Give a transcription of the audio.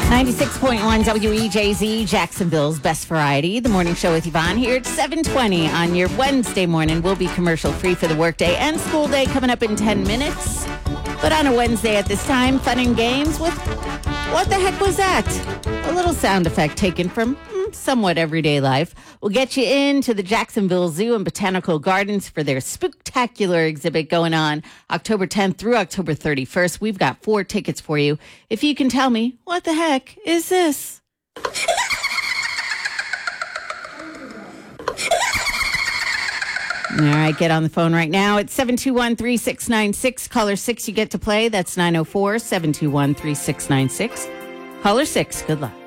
96.1 WEJZ, Jacksonville's best variety. The morning show with Yvonne here at 7:20 on your Wednesday morning. We'll be commercial free for the workday and school day coming up in 10 minutes. But on a Wednesday at this time, fun and games with What the Heck Was That? A little sound effect taken from somewhat everyday life. We'll get you into the Jacksonville Zoo and Botanical Gardens for their spooktacular exhibit going on October 10th through October 31st. We've got 4 tickets for you. If you can tell me, what the heck is this? All right, get on the phone right now. It's 721-3696. Caller 6, you get to play. That's 904-721-3696. Caller 6, good luck.